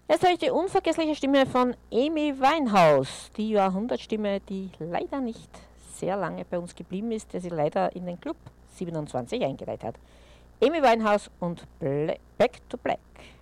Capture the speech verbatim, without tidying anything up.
Jetzt habe ich die unvergessliche Stimme von Amy Winehouse, die Jahrhundertstimme, die leider nicht sehr lange bei uns geblieben ist, der sie leider in den Club siebenundzwanzig eingereiht hat. Amy Winehouse und Back to Black.